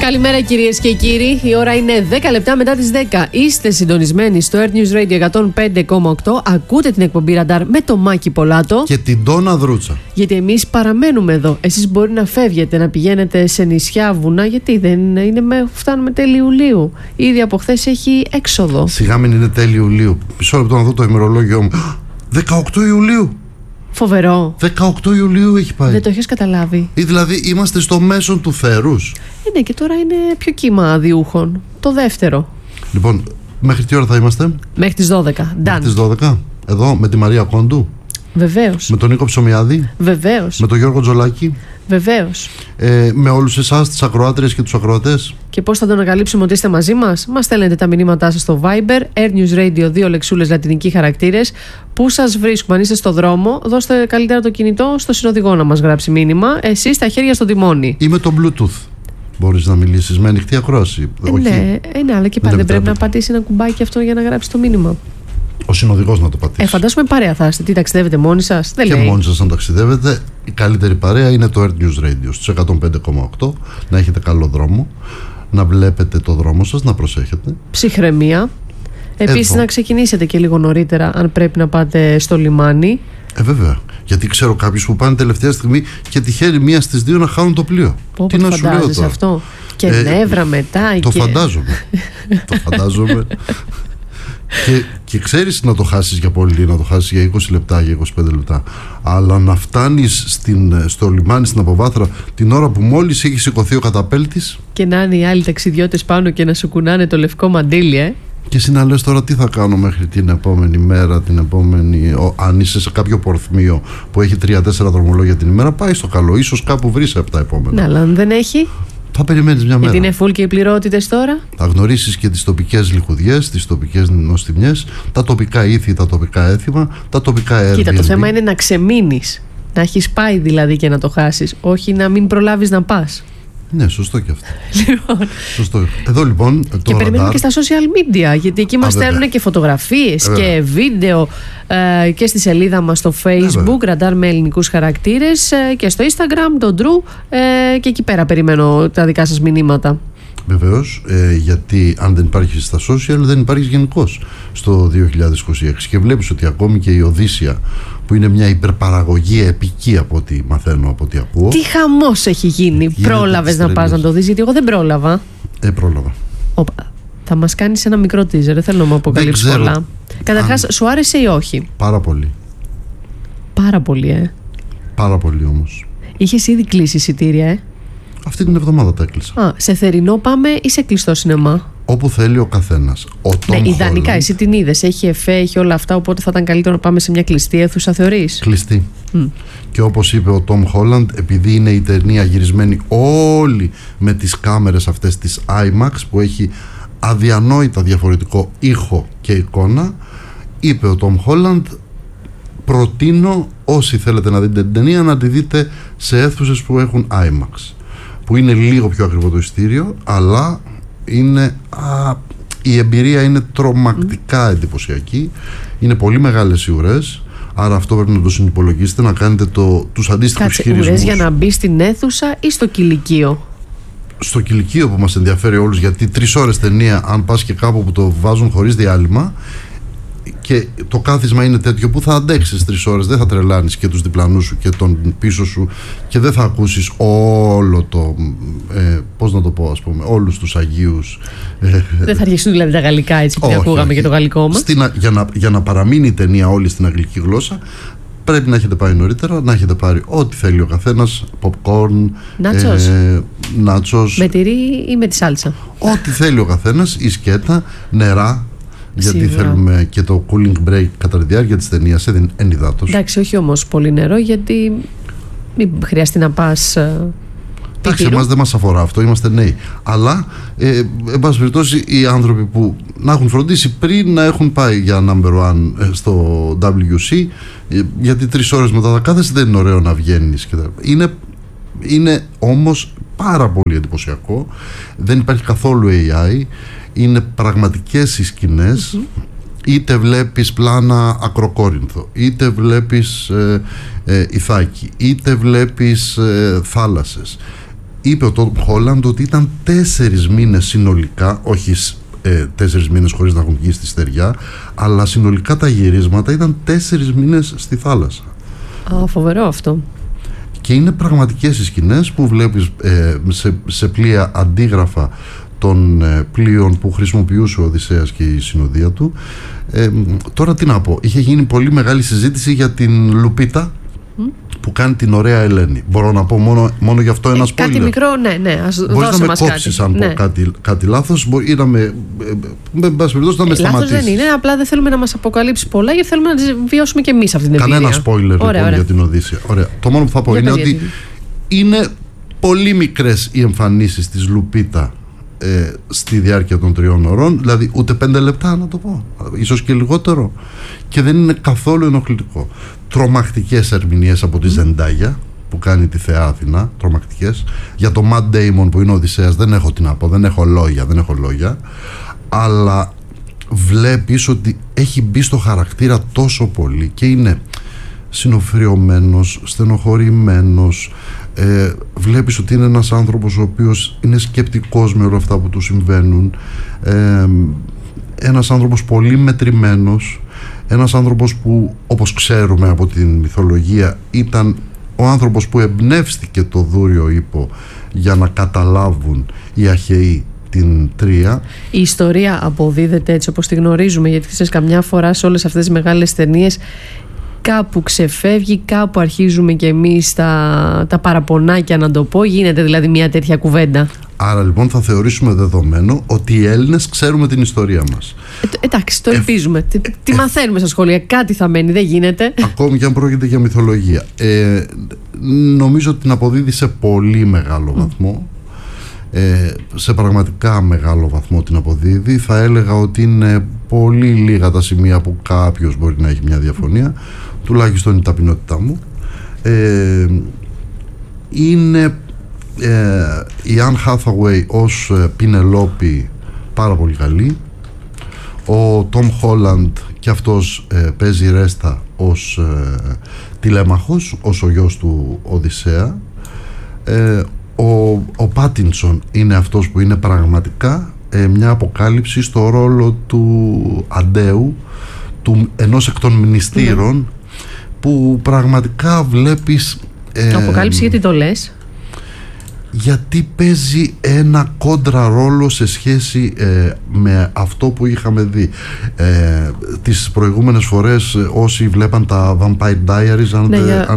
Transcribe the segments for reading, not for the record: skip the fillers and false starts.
Καλημέρα κυρίες και κύριοι. Η ώρα είναι 10 λεπτά μετά τις 10. Είστε συντονισμένοι στο Air News Radio 105,8. Ακούτε την εκπομπή Ραντάρ με το Μάκη Πολάτο και την Ντόνα Δρούτσα. Γιατί εμείς παραμένουμε εδώ. Εσείς μπορεί να φεύγετε, να πηγαίνετε σε νησιά, βουνά. Γιατί δεν είναι φτάνουμε τέλη Ιουλίου. Ήδη από χθες έχει έξοδο. Σιγά μην είναι τέλη Ιουλίου. Μισό λεπτό να δω το ημερολόγιο μου. 18 Ιουλίου. Φοβερό. 18 Ιουλίου έχει πάει. Δεν το έχεις καταλάβει. Ή δηλαδή είμαστε στο μέσο του θέρους. Ναι, και τώρα είναι πιο κύμα αδιούχων. Το δεύτερο. Λοιπόν, μέχρι τι ώρα θα είμαστε? Μέχρι τις 12. Μέχρι τις 12. Εδώ με τη Μαρία Κόντου. Βεβαίως. Με τον Νίκο Ψωμιάδη. Βεβαίως. Με τον Γιώργο Τζολάκη. Βεβαίως. Με όλους εσάς, τις ακροάτριες και τους ακροατές. Και πώς θα το ανακαλύψουμε ότι είστε μαζί μας? Μας στέλνετε τα μηνύματά σας στο Viber, Air News Radio, 2 λεξούλες λατινικοί χαρακτήρες. Πού σας βρίσκουμε? Αν είστε στο δρόμο, δώστε καλύτερα το κινητό στο συνοδηγό να μας γράψει μήνυμα. Εσείς τα χέρια στο τιμόνι. Ή με το Bluetooth. Μπορείς να μιλήσεις με ανοιχτή ακρόαση. Ναι, αλλά και πάλι δεν πρέπει να πατήσει ένα κουμπάκι αυτό για να γράψει το μήνυμα. Ο συνοδηγός να το πατήσει. Φαντάζομαι παρέα θα είστε. Τι, ταξιδεύετε μόνοι σας? Δεν και λέει. μόνοι σας να ταξιδεύετε. Η καλύτερη παρέα είναι το Air News Radio στους 105,8. Να έχετε καλό δρόμο. Να βλέπετε το δρόμο σας, να προσέχετε. Ψυχραιμία. Επίσης να ξεκινήσετε και λίγο νωρίτερα αν πρέπει να πάτε στο λιμάνι. Βέβαια. Γιατί ξέρω κάποιους που πάνε τελευταία στιγμή και τυχαίνει μία στις 2 να χάνουν το πλοίο. Τι να σου λέω τώρα. Αυτό. Και νεύρα μετά. Το φαντάζομαι. Το φαντάζομαι. Και ξέρεις να το χάσεις για πολύ, να το χάσεις για 20 λεπτά, για 25 λεπτά. Αλλά να φτάνεις στο λιμάνι, στην αποβάθρα, την ώρα που μόλις έχει σηκωθεί ο καταπέλτης. Και να είναι οι άλλοι ταξιδιώτες πάνω και να σου κουνάνε το λευκό μαντίλι, Και εσύ να λες τώρα τι θα κάνω μέχρι την επόμενη μέρα, αν είσαι σε κάποιο πορθμίο που έχει 3-4 δρομολόγια την ημέρα, πάει στο καλό. Ίσως κάπου βρεις από τα επόμενα. Ναι, αλλά αν δεν έχει. Θα περιμένεις μια μέρα. Γιατί είναι full και οι πληρότητες τώρα. Θα γνωρίσεις και τις τοπικές λιχουδιές, τις τοπικές νοστιμιές, τα τοπικά ήθη, τα τοπικά έθιμα, τα τοπικά Airbnb. Κοίτα, το θέμα είναι να ξεμείνεις. Να έχεις πάει δηλαδή και να το χάσεις. Όχι να μην προλάβεις να πας. Ναι, σωστό και αυτό. Σωστό. Εδώ λοιπόν. Και περιμένουμε και στα social media, γιατί εκεί μας στέλνουν και φωτογραφίες και βίντεο και στη σελίδα μας στο Facebook, Ραντάρ με ελληνικούς χαρακτήρες, και στο Instagram, τον Drew, και εκεί πέρα περιμένω τα δικά σας μηνύματα. Βεβαίως, γιατί αν δεν υπάρχει στα social, δεν υπάρχει γενικώς στο 2026. Και βλέπεις ότι ακόμη και η Οδύσσια, που είναι μια υπερπαραγωγή επική από ό,τι μαθαίνω, από ό,τι ακούω. Τι χαμός έχει γίνει! Πρόλαβες να πας να το δεις? Γιατί εγώ δεν πρόλαβα. Πρόλαβα. Θα μας κάνεις ένα μικρό teaser, δεν θέλω να μου αποκαλύψεις πολλά. Καταρχάς, σου άρεσε ή όχι? Πάρα πολύ. Πάρα πολύ, Πάρα πολύ όμως. Είχες ήδη κλείσει εισιτήρια, Αυτή την εβδομάδα τα έκλεισα. Σε θερινό πάμε ή σε κλειστό σινεμά? Όπου θέλει ο καθένας. Ναι, ιδανικά, εσύ την είδες. Έχει εφέ, έχει όλα αυτά. Οπότε θα ήταν καλύτερο να πάμε σε μια κλειστή αίθουσα, θεωρείς? Κλειστή. Και όπως είπε ο Τόμ Χόλαντ, επειδή είναι η ταινία γυρισμένη όλη με τις κάμερες αυτές της IMAX, που έχει αδιανόητα διαφορετικό ήχο και εικόνα, είπε ο Τόμ Χόλαντ, προτείνω όσοι θέλετε να δείτε την ταινία να τη δείτε σε αίθουσες που έχουν IMAX, που είναι λίγο πιο ακριβό το εισιτήριο, αλλά είναι, η εμπειρία είναι τρομακτικά εντυπωσιακή. Είναι πολύ μεγάλες οι ουρές, άρα αυτό πρέπει να το συνυπολογίσετε, να κάνετε τους αντίστοιχους χειρισμούς. Ουρές για να μπει στην αίθουσα ή στο κηλικείο? Στο κηλικείο που μας ενδιαφέρει όλους, γιατί 3 ώρες ταινία, αν πας και κάπου που το βάζουν χωρίς διάλειμμα και το κάθισμα είναι τέτοιο που θα αντέξεις 3 ώρες, δεν θα τρελάνεις και τους διπλανούς σου και τον πίσω σου και δεν θα ακούσεις όλο το πώς να το πω, ας πούμε, όλους τους Αγίους. Δεν θα αρχίσουν δηλαδή τα γαλλικά, έτσι που ακούγαμε και το γαλλικό μας. Για να παραμείνει η ταινία όλη στην αγγλική γλώσσα, πρέπει να έχετε πάει νωρίτερα, να έχετε πάρει ό,τι θέλει ο καθένας, popcorn, νάτσος, με τυρί ή με τη σάλτσα, ό,τι θέλει ο καθένας, η σκέτα, νερά. Γιατί θέλουμε και το cooling break κατά τη διάρκεια της ταινίας, ενυδάτως. Εντάξει, όχι όμως πολύ νερό, γιατί μην χρειαστεί να πας. Εντάξει, εμάς δεν μας αφορά αυτό, είμαστε νέοι. Αλλά, εν πάση περιπτώσει, οι άνθρωποι που να έχουν φροντίσει πριν να έχουν πάει για number one στο WC, γιατί 3 ώρες μετά θα κάθεσαι, δεν είναι ωραίο να βγαίνεις. Είναι όμως πάρα πολύ εντυπωσιακό. Δεν υπάρχει καθόλου AI. Είναι πραγματικές οι σκηνές. Είτε βλέπεις πλάνα Ακροκόρινθο, είτε βλέπεις Ιθάκη, είτε βλέπεις θάλασσες. είπε ο Τόμ Χόλαντ ότι ήταν 4 μήνες συνολικά, όχι 4 μήνες χωρίς να έχουν βγει στη στεριά, αλλά συνολικά τα γυρίσματα ήταν 4 μήνες στη θάλασσα. Φοβερό αυτό. Και είναι πραγματικές οι σκηνές που βλέπεις σε πλοία αντίγραφα των πλοίων που χρησιμοποιούσε ο Οδυσσέας και η συνοδεία του. Τώρα τι να πω, είχε γίνει πολύ μεγάλη συζήτηση για την Λουπίτα που κάνει την ωραία Ελένη. Μπορώ να πω μόνο γι' αυτό ένα spoiler. Κάτι μικρό, ναι, ας μπορείς δώσε να μας με κόψεις αν πω κάτι λάθος, ή να με πάση περιπτώσει να με σταματήσεις. Λάθος δεν είναι, απλά δεν θέλουμε να μας αποκαλύψει πολλά, γιατί θέλουμε να τις βιώσουμε και εμείς αυτή την εμπειρία. Κανένα spoiler λοιπόν για την Οδύσσεια. Ωραία. Το μόνο που θα πω είναι ότι είναι πολύ μικρές οι εμφανίσεις της Λουπίτα στη διάρκεια των 3 ώρων, δηλαδή ούτε 5 λεπτά να το πω, ίσως και λιγότερο, και δεν είναι καθόλου ενοχλητικό. Τρομακτικές ερμηνείες από τη Ζεντάγια που κάνει τη θεά Αθηνά, τρομακτικές. Για το Matt Damon που είναι ο Οδυσσέας δεν έχω τι να πω, δεν έχω λόγια, αλλά βλέπεις ότι έχει μπει στο χαρακτήρα τόσο πολύ και είναι συνοφριωμένος, στενοχωρημένος. Βλέπεις ότι είναι ένας άνθρωπος ο οποίος είναι σκεπτικός με όλα αυτά που του συμβαίνουν, ένας άνθρωπος πολύ μετρημένος, ένας άνθρωπος που, όπως ξέρουμε από την μυθολογία, ήταν ο άνθρωπος που εμπνεύστηκε το Δούριο Ίππο για να καταλάβουν οι Αχαιοί την Τρία. Η ιστορία αποδίδεται έτσι όπως τη γνωρίζουμε, γιατί ξέρεις, καμιά φορά σε όλες αυτές τις μεγάλες ταινίες κάπου ξεφεύγει, κάπου αρχίζουμε κι εμείς τα παραπονάκια, να το πω. Γίνεται δηλαδή μια τέτοια κουβέντα. Άρα λοιπόν θα θεωρήσουμε δεδομένο ότι οι Έλληνες ξέρουμε την ιστορία μας. Εντάξει, το ελπίζουμε. Τι μαθαίνουμε στα σχολεία, κάτι θα μένει, δεν γίνεται. Ακόμη και αν πρόκειται για μυθολογία. Νομίζω ότι την αποδίδει σε πολύ μεγάλο βαθμό. Σε πραγματικά μεγάλο βαθμό την αποδίδει. Θα έλεγα ότι είναι πολύ λίγα τα σημεία που κάποιος μπορεί να έχει μια διαφωνία, τουλάχιστον η ταπεινότητά μου. Είναι η Anne Hathaway ως Πινελόπη πάρα πολύ καλή. Ο Τόμ Χόλαντ και αυτός παίζει ρέστα ως τηλέμαχος, ως ο γιος του Οδυσσέα. Ο Πάτινσον είναι αυτός που είναι πραγματικά μια αποκάλυψη στο ρόλο του Αντέου, ενός εκ των μνηστήρων, που πραγματικά βλέπεις... Αποκάλυψη, γιατί το λες? Γιατί παίζει ένα κόντρα ρόλο σε σχέση με αυτό που είχαμε δει τις προηγούμενες φορές. Όσοι βλέπαν τα Vampire Diaries,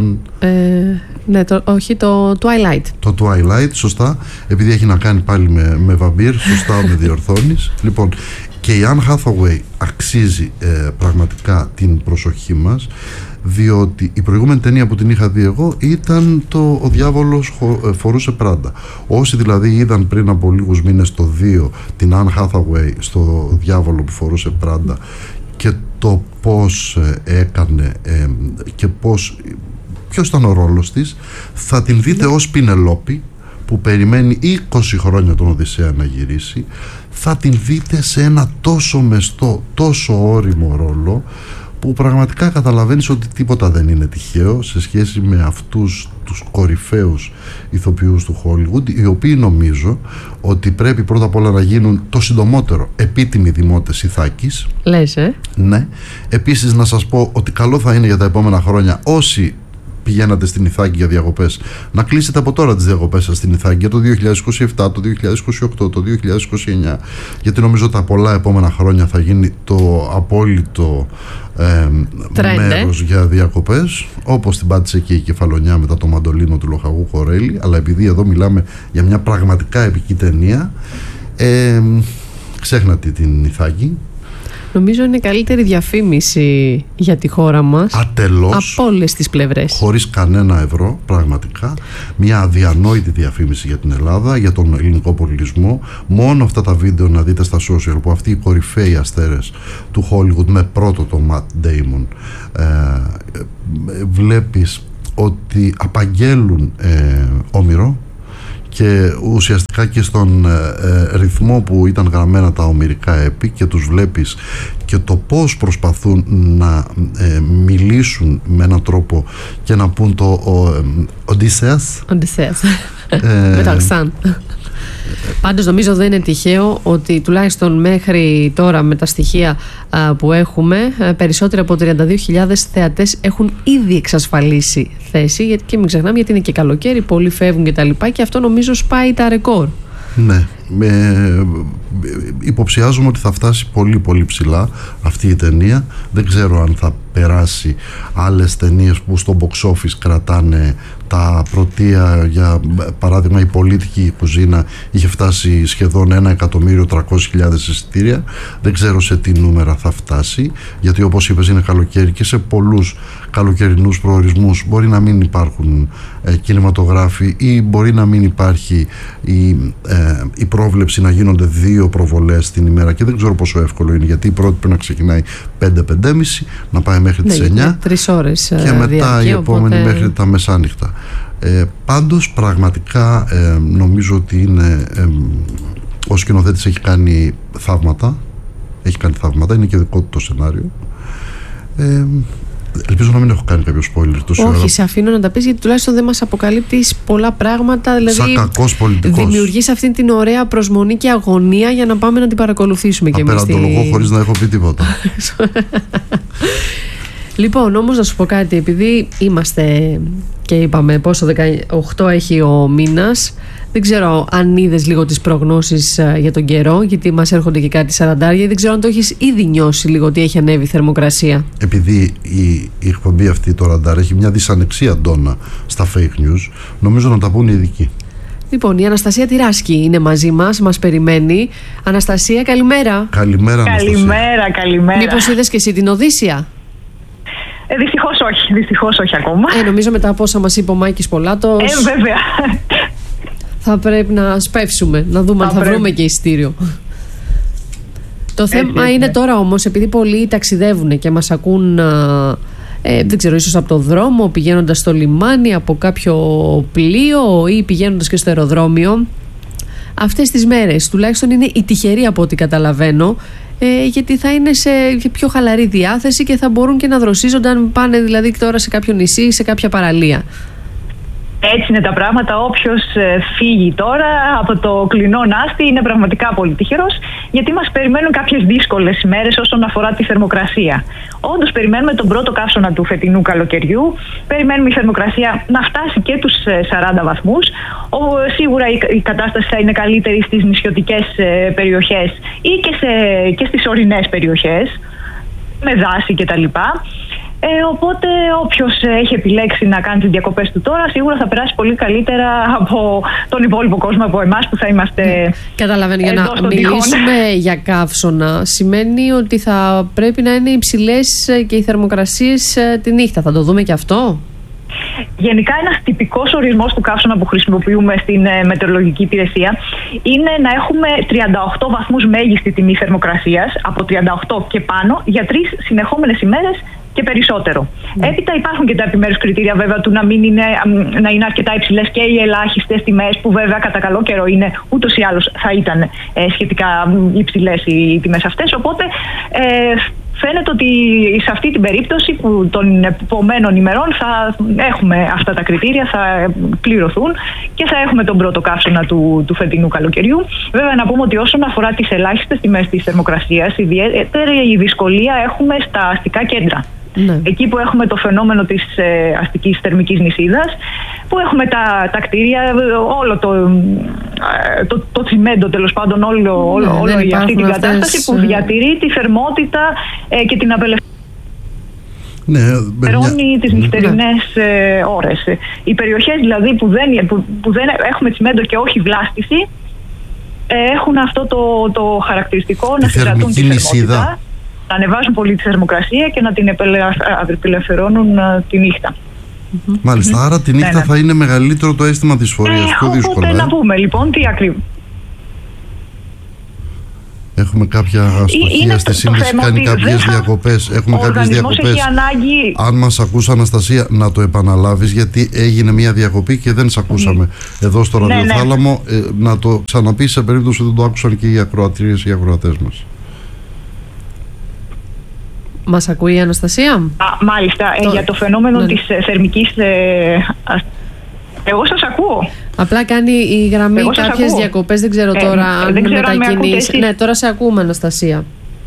όχι, το Twilight. Το Twilight, σωστά, επειδή έχει να κάνει πάλι με βαμπύρ, σωστά με διορθώνεις. Λοιπόν, και η Anne Hathaway αξίζει πραγματικά την προσοχή μας, διότι η προηγούμενη ταινία που την είχα δει εγώ ήταν Ο Διάβολος φορούσε Πράντα. Όσοι δηλαδή είδαν πριν από λίγους μήνες το 2 την Anne Hathaway στο Διάβολο που φορούσε Πράντα και το πώς έκανε και ποιος ήταν ο ρόλος της, θα την δείτε ως Πινελόπη που περιμένει 20 χρόνια τον Οδυσσέα να γυρίσει. Θα την δείτε σε ένα τόσο μεστό, τόσο ώριμο ρόλο, που πραγματικά καταλαβαίνεις ότι τίποτα δεν είναι τυχαίο σε σχέση με αυτούς τους κορυφαίους ηθοποιούς του Hollywood, οι οποίοι νομίζω ότι πρέπει πρώτα απ' όλα να γίνουν το συντομότερο επίτιμοι δημότες ηθάκης. Λες, Ναι. Επίσης να σας πω ότι καλό θα είναι για τα επόμενα χρόνια, όσοι πηγαίνατε στην Ιθάκη για διακοπές, να κλείσετε από τώρα τις διακοπές σας στην Ιθάκη για το 2027, το 2028, το 2029, γιατί νομίζω τα πολλά επόμενα χρόνια θα γίνει το απόλυτο μέρος για διακοπές, όπως την πάτησε και η Κεφαλονιά μετά το μαντολίνο του Λοχαγού Χορέλη. Αλλά επειδή εδώ μιλάμε για μια πραγματικά επική ταινία, ξέχνατε την Ιθάκη. Νομίζω είναι καλύτερη διαφήμιση για τη χώρα μας. Ατελώς. Από όλες τις πλευρές. Χωρίς κανένα ευρώ, πραγματικά. Μια αδιανόητη διαφήμιση για την Ελλάδα, για τον ελληνικό πολιτισμό. Μόνο αυτά τα βίντεο να δείτε στα social, που αυτοί οι κορυφαίοι αστέρες του Hollywood, με πρώτο το Matt Damon, βλέπεις ότι απαγγέλουν Όμηρο και ουσιαστικά και στον ρυθμό που ήταν γραμμένα τα ομηρικά έπι, και τους βλέπεις και το πώς προσπαθούν να μιλήσουν με έναν τρόπο και να πούν το Οδύσσεας με το αξάν. Πάντως νομίζω δεν είναι τυχαίο ότι τουλάχιστον μέχρι τώρα με τα στοιχεία που έχουμε, περισσότεροι από 32.000 θεατές έχουν ήδη εξασφαλίσει θέση, γιατί και μην ξεχνάμε, γιατί είναι και καλοκαίρι, πολλοί φεύγουν και τα λοιπά, και αυτό νομίζω σπάει τα ρεκόρ. Ναι, υποψιάζομαι ότι θα φτάσει πολύ πολύ ψηλά αυτή η ταινία. Δεν ξέρω αν θα περάσει άλλες ταινίες που στο box office κρατάνε τα πρωτεία. Για παράδειγμα, η Πολίτικη κουζίνα είχε φτάσει σχεδόν 1.300.000 εισιτήρια. Δεν ξέρω σε τι νούμερα θα φτάσει, γιατί όπως είπες είναι καλοκαίρι και σε πολλούς καλοκαιρινούς προορισμούς μπορεί να μην υπάρχουν κινηματογράφοι, ή μπορεί να μην υπάρχει η πρόβλεψη να γίνονται 2 προβολές την ημέρα, και δεν ξέρω πόσο εύκολο είναι, γιατί η πρώτη πρέπει να ξεκινάει 5-5.30, να πάει μέχρι τις 9, 3 ώρες και μετά διαρκεί, η επόμενη οπότε... μέχρι τα μεσάνυχτα. Πάντως πραγματικά νομίζω ότι είναι, ο σκηνοθέτης έχει κάνει θαύματα, είναι και δικό του το σενάριο. Ελπίζω να μην έχω κάνει κάποιο spoiler. Όχι, σε αφήνω να τα πεις, γιατί τουλάχιστον δεν μας αποκαλύπτεις πολλά πράγματα. Δηλαδή, σαν κακός πολιτικός, δημιουργείς αυτή την ωραία προσμονή και αγωνία για να πάμε να την παρακολουθήσουμε κι εμείς. Απεραντολογώ χωρίς να έχω πει τίποτα. Λοιπόν, όμως να σου πω κάτι, επειδή είμαστε και είπαμε πόσο 18 έχει ο μήνας, δεν ξέρω αν είδες λίγο τις προγνώσεις για τον καιρό, γιατί μας έρχονται και κάτι 40, δεν ξέρω αν το έχεις ήδη νιώσει λίγο ότι έχει ανέβει η θερμοκρασία. Επειδή η εκπομπή αυτή το ραντάρ έχει μια δυσανεξία ντόνα στα fake news, νομίζω να τα πούν οι ειδικοί. Λοιπόν, η Αναστασία Τυράσκη είναι μαζί μας περιμένει. Αναστασία, καλημέρα. Καλημέρα, Αναστασία. Καλημέρα. Μήπως είδες και εσύ την Οδύσσεια? Δυστυχώς όχι ακόμα. Νομίζω μετά από όσα μας είπε ο Μάκης Πολάτος, βέβαια, θα πρέπει να σπεύσουμε, να δούμε αν θα βρούμε και εισιτήριο. Το θέμα είναι τώρα όμως, επειδή πολλοί ταξιδεύουν και μας ακούν, δεν ξέρω, ίσως από το δρόμο, πηγαίνοντας στο λιμάνι, από κάποιο πλοίο ή πηγαίνοντας και στο αεροδρόμιο, αυτές τις μέρες τουλάχιστον είναι οι τυχεροί από ό,τι καταλαβαίνω, γιατί θα είναι σε πιο χαλαρή διάθεση και θα μπορούν και να δροσίζονται αν πάνε δηλαδή τώρα σε κάποιο νησί ή σε κάποια παραλία. Έτσι είναι τα πράγματα. Όποιος φύγει τώρα από το κλεινό νάστη είναι πραγματικά πολύ τυχερός, γιατί μας περιμένουν κάποιες δύσκολες ημέρες όσον αφορά τη θερμοκρασία. Όντως περιμένουμε τον πρώτο καύσωνα του φετινού καλοκαιριού. Περιμένουμε η θερμοκρασία να φτάσει και τους 40 βαθμούς. Σίγουρα η κατάσταση θα είναι καλύτερη στις νησιωτικές περιοχές ή και στις ορεινές περιοχές, με δάση κτλ. Οπότε όποιος έχει επιλέξει να κάνει τις διακοπές του τώρα, σίγουρα θα περάσει πολύ καλύτερα από τον υπόλοιπο κόσμο, από εμάς που θα είμαστε. Καταλαβαίνω, για να μιλήσουμε για καύσωνα σημαίνει ότι θα πρέπει να είναι υψηλές και οι θερμοκρασίες τη νύχτα. Θα το δούμε και αυτό? Γενικά, ένας τυπικός ορισμός του καύσωνα που χρησιμοποιούμε στην μετεωρολογική υπηρεσία είναι να έχουμε 38 βαθμούς μέγιστη τιμή θερμοκρασίας, από 38 και πάνω, για 3 συνεχόμενες ημέρες και περισσότερο. Έπειτα υπάρχουν και τα επιμέρους κριτήρια, βέβαια, του να είναι αρκετά υψηλές και οι ελάχιστες τιμές, που βέβαια κατά καλό καιρό είναι, ούτως ή άλλως θα ήταν σχετικά υψηλές οι τιμές αυτές. Οπότε φαίνεται ότι σε αυτή την περίπτωση που των επομένων ημερών θα έχουμε αυτά τα κριτήρια, θα πληρωθούν και θα έχουμε τον πρώτο καύσωνα του φετινού καλοκαιριού. Βέβαια, να πούμε ότι όσον αφορά τις ελάχιστες τιμές της θερμοκρασίας, ιδιαίτερη δυσκολία έχουμε στα αστικά κέντρα. Ναι. Εκεί που έχουμε το φαινόμενο της αστικής θερμικής νησίδας, που έχουμε τα κτίρια, όλο το τσιμέντο, τέλος πάντων, όλο αυτή την κατάσταση που διατηρεί τη θερμότητα και την απελευθερώνει τις νυχτερινές ώρες. Οι περιοχές δηλαδή που δεν έχουμε τσιμέντο και όχι βλάστηση, έχουν αυτό το χαρακτηριστικό να συγκρατούν τη θερμότητα, να ανεβάζουν πολύ τη θερμοκρασία και να την απελευθερώνουν τη νύχτα. Μάλιστα, άρα τη νύχτα θα είναι μεγαλύτερο το αίσθημα δυσφορίας. Πιο δύσκολο. Να πούμε λοιπόν τι ακριβώς. έχουμε κάποια αστοχία στη σύνδεση, κάνει κάποιες διακοπές. Έχουμε κάποιες διακοπές. Αν μας ακούς, Αναστασία, να το επαναλάβεις, γιατί έγινε μια διακοπή και δεν σε ακούσαμε εδώ στο ραδιοθάλαμο. Να το ξαναπείς σε περίπτωση που δεν το άκουσαν και οι ακροατρίες ή οι ακροατές μας. Μας ακούει η Αναστασία? Μάλιστα, για το φαινόμενο της θερμικής... Εγώ σας ακούω. Απλά κάνει η γραμμή κάποιες διακοπές, δεν ξέρω τώρα αν μετακινήσει. Ναι, τώρα σε ακούμε, Αναστασία.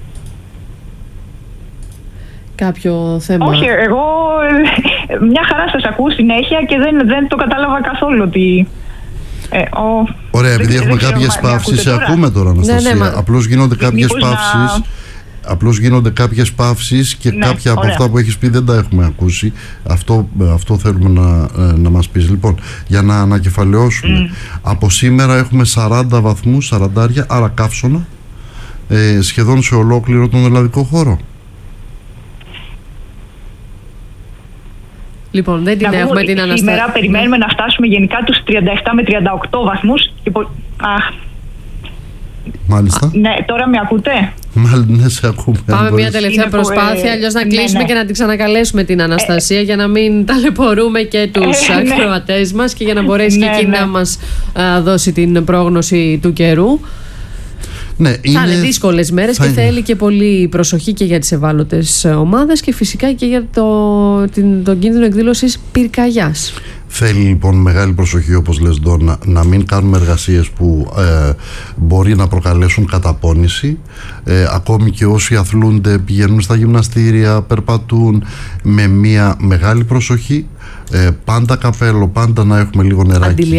Κάποιο θέμα? Όχι, εγώ μια χαρά σας ακούω συνέχεια και δεν το κατάλαβα καθόλου ότι... Ωραία, επειδή έχουμε κάποιες παύσεις, σε ακούμε τώρα, Αναστασία. Ναι, απλώς γίνονται κάποιες παύσεις. Απλώς γίνονται κάποιες παύσεις και κάποια από αυτά που έχεις πει δεν τα έχουμε ακούσει. Αυτό θέλουμε να μας πεις. Λοιπόν, για να ανακεφαλαιώσουμε, από σήμερα έχουμε 40 βαθμούς, 40, άρα καύσωνα, σχεδόν σε ολόκληρο τον ελλαδικό χώρο. Λοιπόν, δεν την έχουμε την Αναστασία. Σήμερα περιμένουμε να φτάσουμε γενικά τους 37 με 38 βαθμούς. Μάλιστα. Ναι, τώρα με ακούτε? Ναι, σε ακούμε. Πάμε μια τελευταία προσπάθεια, αλλιώς να κλείσουμε και να την ξανακαλέσουμε την Αναστασία για να μην ταλαιπωρούμε και τους ακροατές μας και για να μπορέσει και εκείνη να μας δώσει την πρόγνωση του καιρού. Ναι, θα είναι δύσκολες μέρες και θέλει και πολύ προσοχή και για τις ευάλωτες ομάδες και φυσικά και για τον κίνδυνο εκδήλωσης πυρκαγιάς. Θέλει λοιπόν μεγάλη προσοχή, όπως λες, Ντόνα, να μην κάνουμε εργασίες που μπορεί να προκαλέσουν καταπώνηση. Ακόμη και όσοι αθλούνται, πηγαίνουν στα γυμναστήρια, περπατούν, με μια μεγάλη προσοχή. Πάντα καπέλο, πάντα να έχουμε λίγο νεράκι.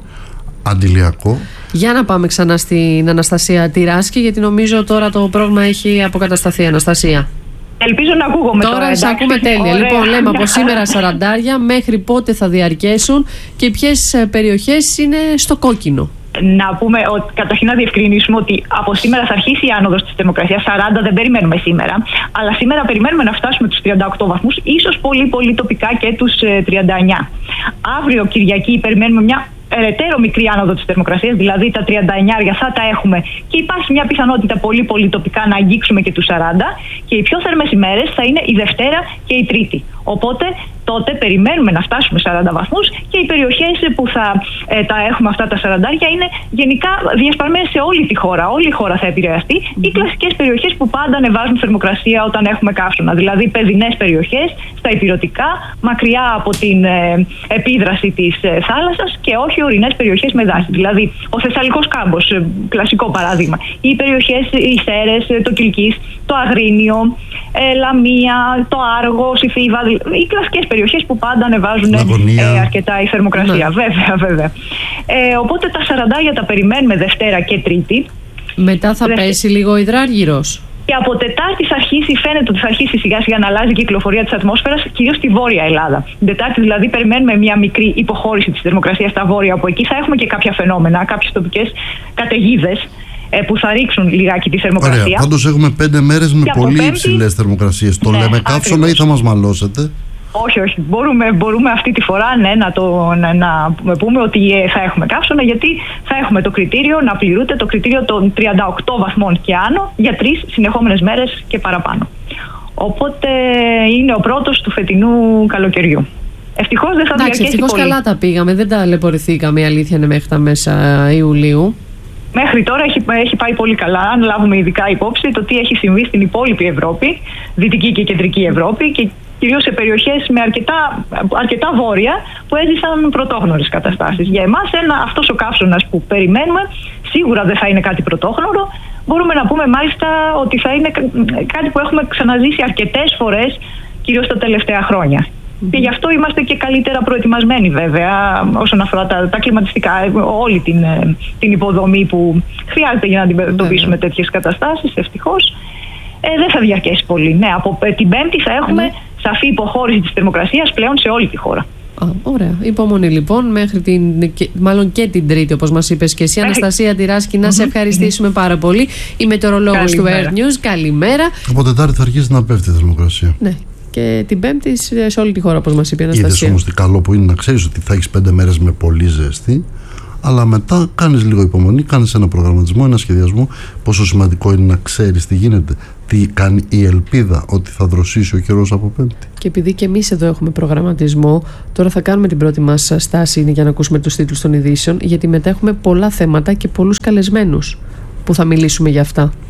Αντιλιακό. Για να πάμε ξανά στην Αναστασία Τυράσκη, γιατί νομίζω τώρα το πρόβλημα έχει αποκατασταθεί, Αναστασία. Ελπίζω να ακούγομαι τώρα. Τώρα σε ακούμε τέλεια. Ωραία. Λοιπόν, λέμε από σήμερα 40, μέχρι πότε θα διαρκέσουν και ποιες περιοχές είναι στο κόκκινο? Να πούμε ότι καταρχήν να διευκρινίσουμε ότι από σήμερα θα αρχίσει η άνοδος της θερμοκρασίας. 40 δεν περιμένουμε σήμερα, αλλά σήμερα περιμένουμε να φτάσουμε τους 38 βαθμούς, ίσως πολύ τοπικά και τους 39. Αύριο Κυριακή περιμένουμε μια περαιτέρω μικρή άνοδο της θερμοκρασίας, δηλαδή τα 39 θα τα έχουμε και υπάρχει μια πιθανότητα πολύ τοπικά να αγγίξουμε και τους 40, και οι πιο θερμές ημέρες θα είναι η Δευτέρα και η Τρίτη. Οπότε τότε περιμένουμε να φτάσουμε 40 βαθμούς και οι περιοχές που θα τα έχουμε αυτά τα 40 είναι γενικά διασπαρμένες σε όλη τη χώρα. Όλη η χώρα θα επηρεαστεί. Οι κλασικές περιοχές που πάντα ανεβάζουν θερμοκρασία όταν έχουμε καύσωνα, δηλαδή παιδινές περιοχές, στα ηπειρωτικά, μακριά από την επίδραση της θάλασσας, και όχι ορεινές περιοχές με δάση. Δηλαδή ο Θεσσαλικός κάμπος, κλασικό παράδειγμα. Οι περιοχές, οι Σέρρες, το Κιλκής, το Αγρίνιο, Λαμία, το Άργος, η Θήβα, οι κλασικές περιοχές που πάντα ανεβάζουν αρκετά η θερμοκρασία. Βέβαια. Οπότε τα 40 τα περιμένουμε Δευτέρα και Τρίτη. Μετά θα πέσει λίγο ο υδράργυρος. Και από Τετάρτη φαίνεται ότι θα αρχίσει σιγά σιγά να αλλάζει η κυκλοφορία της ατμόσφαιρας, κυρίως στη Βόρεια Ελλάδα. Την Τετάρτη δηλαδή περιμένουμε μια μικρή υποχώρηση της θερμοκρασίας στα βόρεια, από εκεί θα έχουμε και κάποια φαινόμενα, κάποιες τοπικές καταιγίδες που θα ρίξουν λιγάκι τη θερμοκρασία. Ωραία, πάντως έχουμε 5 μέρες με πολύ υψηλές θερμοκρασίες. Το λέμε καύσωνα ή θα μας μαλώσετε? Όχι. Μπορούμε αυτή τη φορά να πούμε ότι θα έχουμε καύσωνα, γιατί θα έχουμε το κριτήριο να πληρούνται, το κριτήριο των 38 βαθμών και άνω για 3 συνεχόμενες μέρες και παραπάνω. Οπότε είναι ο πρώτος του φετινού καλοκαιριού. Ευτυχώς δεν θα διαρκέσει πολύ. Ευτυχώς καλά τα πήγαμε, δεν ταλαιπωρηθήκαμε, η αλήθεια είναι, μέχρι τα μέσα Ιουλίου. Μέχρι τώρα έχει πάει πολύ καλά, αν λάβουμε ειδικά υπόψη το τι έχει συμβεί στην υπόλοιπη Ευρώπη, Δυτική και Κεντρική Ευρώπη, και κυρίως σε περιοχές με αρκετά βόρεια που έζησαν πρωτόγνωρες καταστάσεις. Για εμάς αυτός ο καύσωνας που περιμένουμε σίγουρα δεν θα είναι κάτι πρωτόγνωρο. Μπορούμε να πούμε μάλιστα ότι θα είναι κάτι που έχουμε ξαναζήσει αρκετές φορές, κυρίως τα τελευταία χρόνια. Και γι' αυτό είμαστε και καλύτερα προετοιμασμένοι, βέβαια, όσον αφορά τα κλιματιστικά, όλη την υποδομή που χρειάζεται για να αντιμετωπίσουμε τέτοιες καταστάσεις. Ευτυχώς δεν θα διαρκέσει πολύ. Ναι, από την Πέμπτη θα έχουμε σαφή υποχώρηση της θερμοκρασίας πλέον σε όλη τη χώρα. Ωραία. Υπομονή λοιπόν μέχρι μάλλον και την Τρίτη, όπως μας είπες και εσύ, Αναστασία Τυράσκη. Να σε ευχαριστήσουμε πάρα πολύ. Η μετεωρολόγος του Air News. Καλημέρα. Από Τετάρτη θα αρχίσει να πέφτει η θερμοκρασία. Ναι. Και την Πέμπτη σε όλη τη χώρα, όπως μας είπε η Αναστασία. Είδες όμως τι καλό που είναι να ξέρεις ότι θα έχεις 5 μέρες με πολύ ζέστη, αλλά μετά κάνεις λίγο υπομονή, κάνεις ένα προγραμματισμό, ένα σχεδιασμό. Πόσο σημαντικό είναι να ξέρεις τι γίνεται, τι κάνει η ελπίδα ότι θα δροσίσει ο καιρός από Πέμπτη. Και επειδή και εμείς εδώ έχουμε προγραμματισμό, τώρα θα κάνουμε την πρώτη μας στάση για να ακούσουμε τους τίτλους των ειδήσεων, γιατί μετά έχουμε πολλά θέματα και πολλούς καλεσμένους που θα μιλήσουμε για αυτά.